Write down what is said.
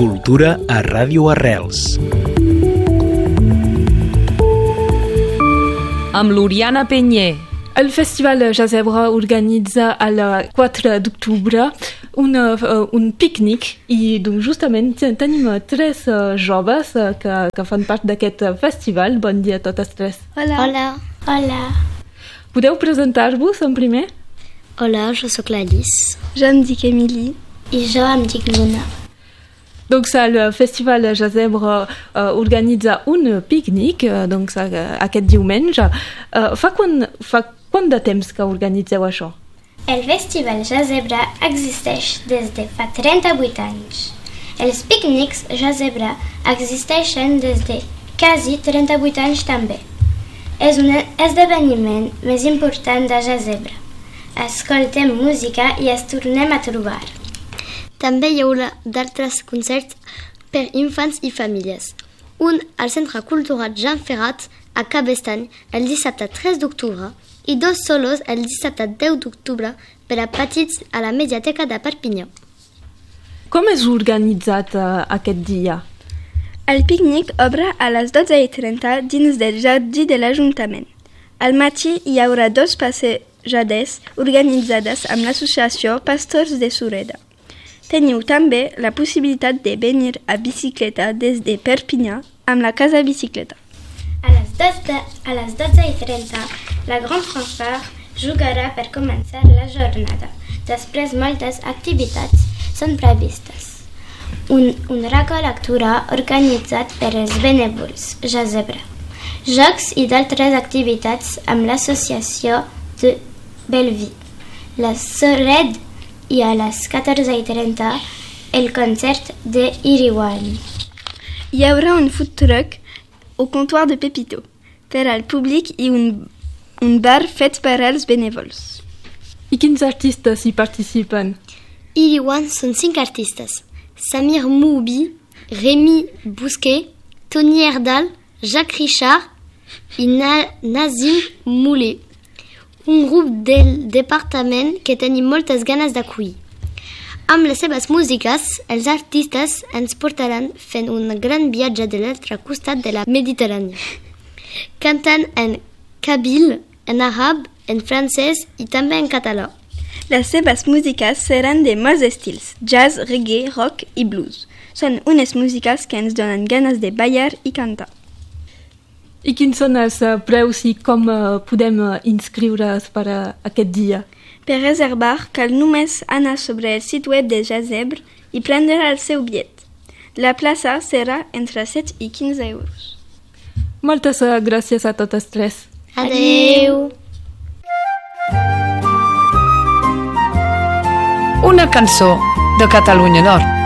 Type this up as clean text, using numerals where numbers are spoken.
Cultura a Ràdio Arrels. Amb l'Oriana Penyer. El Festival Jazebre organitza el 4 d'octubre un pícnic i doncs, justament tenim tres joves que fan part d'aquest festival. Bon dia a totes tres. Hola. Hola. Hola. Podeu presentar-vos en primer? Hola, jo sóc l'Alice. Jo em dic Emily. I jo em dic Luna. Donc el Festival Jazebre organitza un pícnic doncs, aquest diumenge. Fa quant de temps que organitzeu això? El Festival Jazebre existeix des de fa 38 anys. Els pícnics Jazebre existeixen des de quasi 38 anys també. És un esdeveniment més important de Jazebre. Escoltem música i ens tornem a trobar. També hi haurà d'altres concerts per infants i famílies. Un al Centre Cultural Jean Ferrat a Cabestany el dissabte 3 d'octubre i dos solos el dissabte 10 d'octubre per a petits a la Mediateca de Perpinyà. Com és organitzat aquest dia? El pícnic obre a les 12:30 dins del jardí de l'Ajuntament. Al matí hi haurà dos passejades organitzades amb l'associació Pastors de Sureda. Teniu també la possibilitat de venir a bicicleta des de Perpinyà amb la Casa Bicicleta. A les 12:30, la Gran Fanfare jugarà per començar la jornada. Després, moltes activitats són previstes. Un racó lectura organitzat per els benèvols Jazebre. Jocs i d'altres activitats amb l'associació de Belleville. La Sored i a les 14:30 el concert de Iriwan. Hi haurà un food truck au comptoir de Pepito per al públic i un bar fet per als benèvols. I quins artistes hi participen? Iriwan són 5 artistes. Samir Moubi, Rémi Bousquet, Tony Erdal, Jacques Richard i Nazim Moulet. Un grup del departament que tenim moltes ganes d'acollir. Amb les seves músiques, els artistes ens portaran fent un gran viatge de l'altre costat de la Mediterrània. Canten en kabyle, en àrab, en francès i també en català. Les seves músiques seran de molts estils, jazz, reggae, rock i blues. Són unes músiques que ens donen ganes de ballar i cantar. I quins són els preus i com podem inscriure's per aquest dia? Per reservar, cal només anar sobre el sit web de Jazebre i prendre el seu bitllet. La plaça serà entre 7 i 15 euros. Moltes gràcies a totes tres. Adeu! Una cançó de Catalunya Nord.